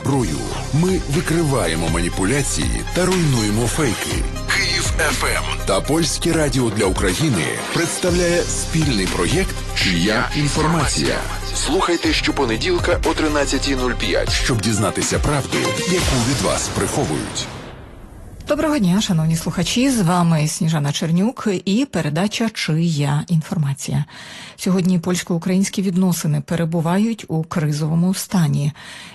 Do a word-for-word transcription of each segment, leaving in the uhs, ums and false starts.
зброю. Ми викриваємо маніпуляції та руйнуємо фейки. Київ еф ем та Польське радіо для України представляє спільний проєкт «Чия інформація». Слухайте щопонеділка о тринадцята нуль п'ять, щоб дізнатися правду, яку від вас приховують. Доброго дня, шановні слухачі, з вами Сніжана Чернюк і передача «Чия інформація». Сьогодні польсько-українські відносини перебувають у кризовому стані.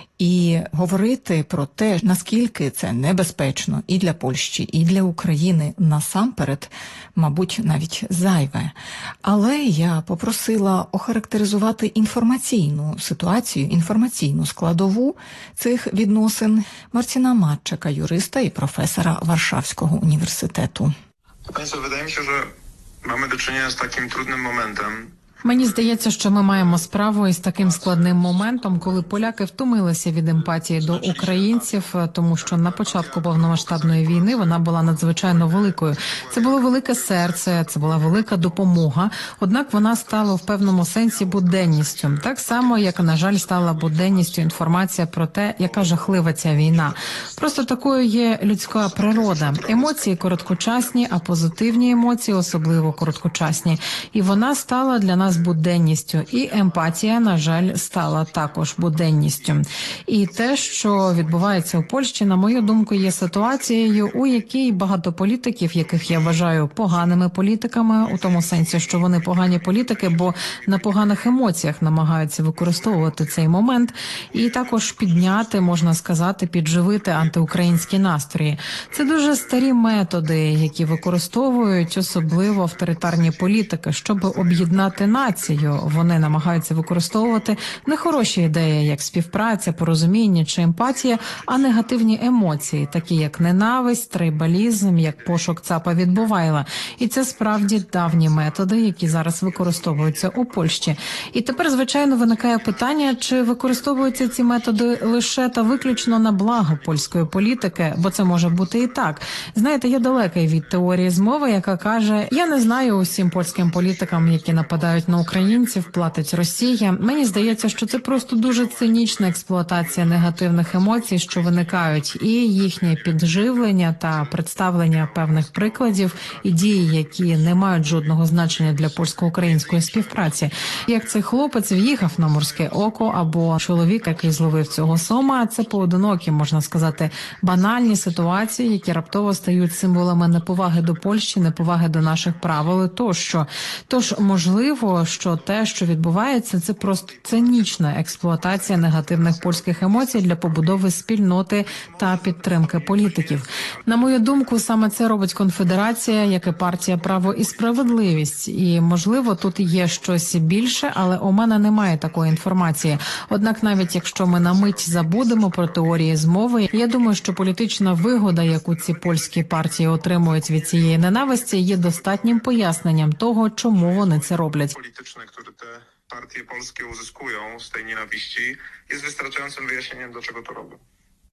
І говорити про те, наскільки це небезпечно і для Польщі, і для України насамперед, мабуть, навіть зайве. Але я попросила охарактеризувати інформаційну ситуацію, інформаційну складову цих відносин Марціна Матчака, юриста і професора Варшавського університету. Państwo, wydaje mi się, że mamy do czynienia z takim trudnym momentem. Мені здається, що ми маємо справу із таким складним моментом, коли поляки втомилися від емпатії до українців, тому що на початку повномасштабної війни вона була надзвичайно великою. Це було велике серце, це була велика допомога, однак вона стала в певному сенсі буденністю. Так само, як, на жаль, стала буденністю інформація про те, яка жахлива ця війна. Просто такою є людська природа. Емоції короткочасні, а позитивні емоції особливо короткочасні. І вона стала для нас буденністю. І емпатія, на жаль, стала також буденністю. І те, що відбувається у Польщі, на мою думку, є ситуацією, у якій багато політиків, яких я вважаю поганими політиками, у тому сенсі, що вони погані політики, бо на поганих емоціях намагаються використовувати цей момент і також підняти, можна сказати, підживити антиукраїнські настрої. Це дуже старі методи, які використовують особливо авторитарні політики, щоб об'єднати націю. Вони намагаються використовувати не хороші ідеї, як співпраця, порозуміння чи емпатія, а негативні емоції, такі як ненависть, трейбалізм, як пошук цапа від Бувайла. І це справді давні методи, які зараз використовуються у Польщі. І тепер, звичайно, виникає питання, чи використовуються ці методи лише та виключно на благо польської політики, бо це може бути і так. Знаєте, я далекий від теорії змови, яка каже, я не знаю усім польським політикам, які нападають на українців, платить Росія. Мені здається, що це просто дуже цинічна експлуатація негативних емоцій, що виникають, і їхнє підживлення та представлення певних прикладів і дій, які не мають жодного значення для польсько-української співпраці. Як цей хлопець в'їхав на Морське око, або чоловік, який зловив цього сома, це поодинокі, можна сказати, банальні ситуації, які раптово стають символами неповаги до Польщі, неповаги до наших правил тощо. Тож, можливо, що те, що відбувається, це просто цинічна експлуатація негативних польських емоцій для побудови спільноти та підтримки політиків. На мою думку, саме це робить Конфедерація, як і партія «Право і справедливість». І, можливо, тут є щось більше, але у мене немає такої інформації. Однак, навіть якщо ми на мить забудемо про теорії змови, я думаю, що політична вигода, яку ці польські партії отримують від цієї ненависті, є достатнім поясненням того, чому вони це роблять. Polityczne, które te partie polskie uzyskują z tej nienawiści, jest wystarczającym wyjaśnieniem, dlaczego to robią.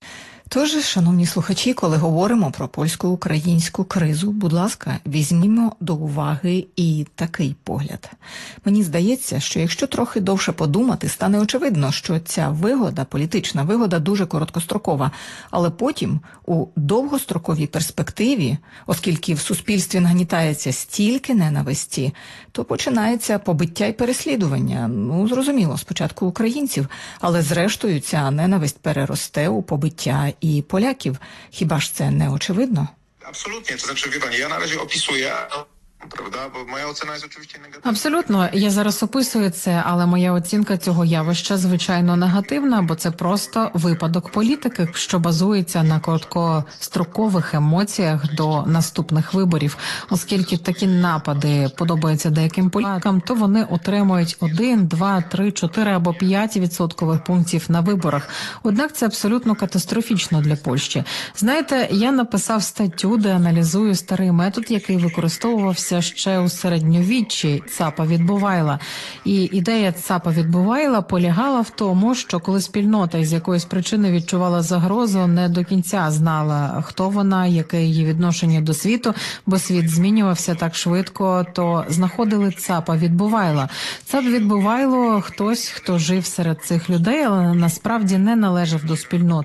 Тож, шановні слухачі, коли говоримо про польсько-українську кризу, будь ласка, візьмімо до уваги і такий погляд. Мені здається, що якщо трохи довше подумати, стане очевидно, що ця вигода, політична вигода, дуже короткострокова. Але потім, у довгостроковій перспективі, оскільки в суспільстві нагнітається стільки ненависті, то починається побиття і переслідування. Ну, зрозуміло, спочатку українців, але зрештою ця ненависть переросте у побиття і поляків. Хіба ж це не очевидно? Absolutnie, to znaczy, wie pani, ja na razie opisuję, prawda, bo moja ocena jest oczywiście negatywna. Абсолютно. Я зараз описую це, але моя оцінка цього явища, звичайно, негативна, бо це просто випадок політики, що базується на короткострокових емоціях до наступних виборів. Оскільки такі напади подобаються деяким політикам, то вони отримують один, два, три, чотири або п'ять відсоткових пунктів на виборах. Однак це абсолютно катастрофічно для Польщі. Знаєте, я написав статтю, де аналізую старий метод, який використовувався ще у середньовіччі цапа від Бувайла. І ідея цапа від Бувайла полягала в тому, що коли спільнота із якоїсь причини відчувала загрозу, не до кінця знала, хто вона, яке її відношення до світу, бо світ змінювався так швидко, то знаходили цапа від Бувайла. Цап від Бувайло – хтось, хто жив серед цих людей, але насправді не належав до спільноти.